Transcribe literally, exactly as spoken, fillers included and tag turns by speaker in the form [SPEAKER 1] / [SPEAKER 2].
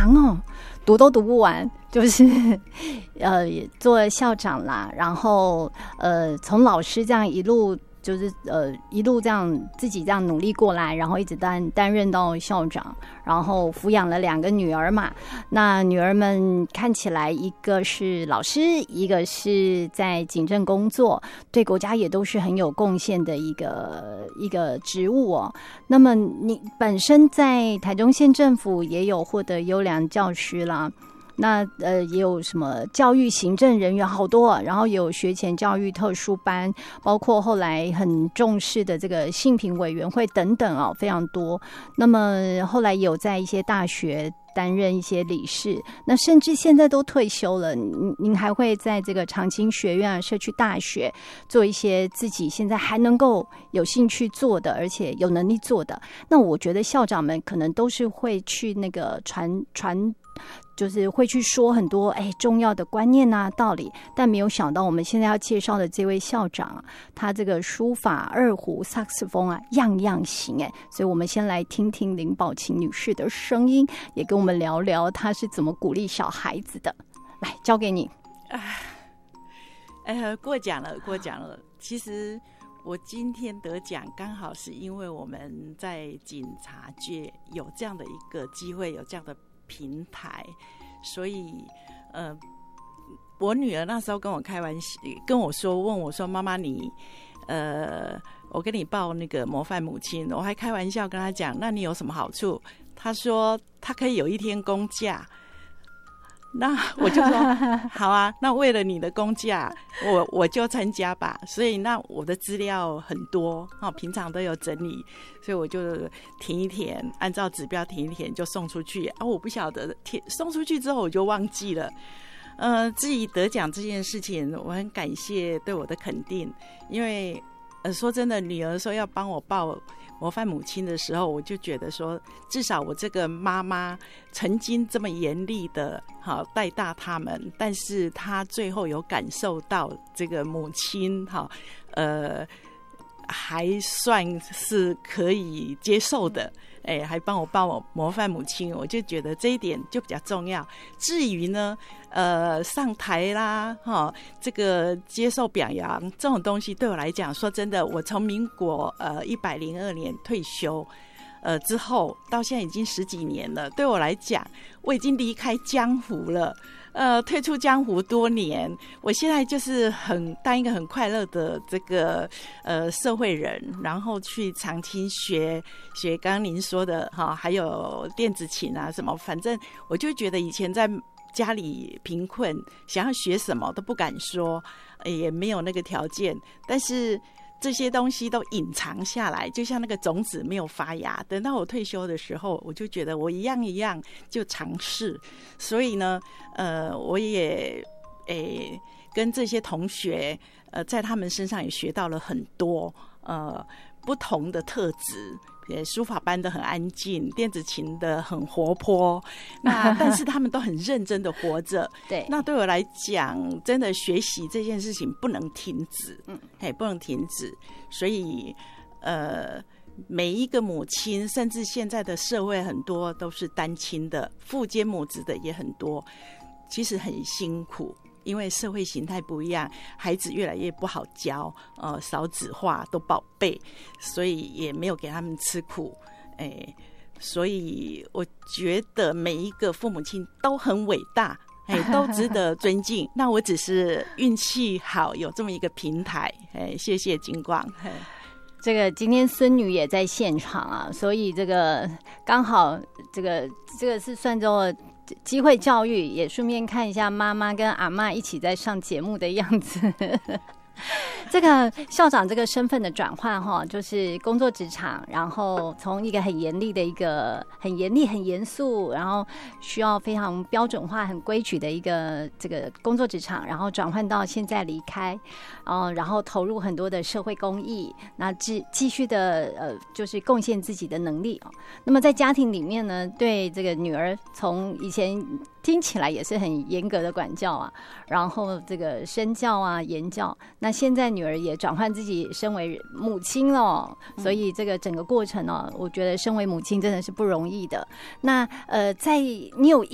[SPEAKER 1] 长哦，读都读不完，就是呃做校长啦，然后呃从老师这样一路。就是呃一路这样自己这样努力过来，然后一直担担任到校长，然后抚养了两个女儿嘛。那女儿们看起来一个是老师，一个是在警政工作，对国家也都是很有贡献的一个一个职务哦。那么你本身在台中县政府也有获得优良教师啦。那呃也有什么教育行政人员好多，然后有学前教育特殊班，包括后来很重视的这个性平委员会等等哦，非常多。那么后来有在一些大学担任一些理事，那甚至现在都退休了，您您还会在这个长青学院啊、社区大学做一些自己现在还能够有兴趣做的，而且有能力做的。那我觉得校长们可能都是会去那个传传。就是会去说很多哎重要的观念啊道理，但没有想到我们现在要介绍的这位校长啊，他这个书法、二胡、萨克斯风啊样样行哎，所以我们先来听听林宝琴女士的声音，也跟我们聊聊她是怎么鼓励小孩子的。来，交给你。
[SPEAKER 2] 哎呀，过奖了，过奖了。其实我今天得奖，刚好是因为我们在警察界有这样的一个机会，有这样的平台，所以呃，我女儿那时候跟我开玩笑，跟我说，问我说：“妈妈，你呃，我跟你报那个模范母亲。”我还开玩笑跟她讲：“那你有什么好处？”她说：“她可以有一天公假。”那我就说好啊，那为了你的公假，我我就参加吧。所以那我的资料很多，哦，平常都有整理，所以我就填一填，按照指标填一填就送出去。啊，我不晓得填送出去之后我就忘记了。呃，至于得奖这件事情，我很感谢对我的肯定，因为呃说真的，女儿说要帮我报模范母亲的时候，我就觉得说，至少我这个妈妈曾经这么严厉的好带大他们，但是她最后有感受到这个母亲哈，呃，还算是可以接受的，哎，还帮我报我模范母亲，我就觉得这一点就比较重要。至于呢，呃，上台啦，哈，这个接受表扬这种东西，对我来讲，说真的，我从民国呃一百零二年退休，呃之后到现在已经十几年了，对我来讲，我已经离开江湖了。呃，退出江湖多年，我现在就是很当一个很快乐的这个呃社会人，然后去长青学学刚刚您说的哈，还有电子琴啊什么，反正我就觉得以前在家里贫困，想要学什么都不敢说，也没有那个条件，但是这些东西都隐藏下来，就像那个种子没有发芽。等到我退休的时候，我就觉得我一样一样就尝试。所以呢，呃，我也诶跟这些同学，呃，在他们身上也学到了很多呃不同的特质。书法班的很安静，电子琴的很活泼，那但是他们都很认真的活着。
[SPEAKER 1] 对，
[SPEAKER 2] 那对我来讲，真的学习这件事情不能停止，嗯，哎，不能停止。所以，呃，每一个母亲，甚至现在的社会很多都是单亲的，父兼母职的也很多，其实很辛苦。因为社会形态不一样，孩子越来越不好教，呃，少子化都宝贝，所以也没有给他们吃苦，哎，所以我觉得每一个父母亲都很伟大，哎，都值得尊敬。那我只是运气好，有这么一个平台，哎，谢谢金光。
[SPEAKER 1] 这个今天孙女也在现场啊，所以这个刚好这个这个是算作机会教育，也顺便看一下妈妈跟阿嬷一起在上节目的样子。这个校长这个身份的转换哈，就是工作职场，然后从一个很严厉的一个很严厉、很严肃，然后需要非常标准化、很规矩的一个这个工作职场，然后转换到现在离开，嗯，然后投入很多的社会公益，那继继续的呃，就是贡献自己的能力哦。那么在家庭里面呢，对这个女儿从以前听起来也是很严格的管教啊，然后这个身教啊、言教，那现在女儿也转换自己身为母亲了，所以这个整个过程呢、哦，我觉得身为母亲真的是不容易的。那呃，在你有